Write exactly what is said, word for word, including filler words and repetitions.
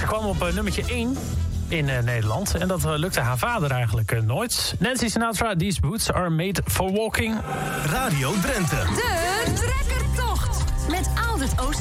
kwam op uh, nummertje één in uh, Nederland. En dat uh, lukte haar vader eigenlijk uh, nooit. Nancy Sinatra, These Boots Are Made For Walking. Radio Drenthe. De Trekkertocht met Aldert Oost.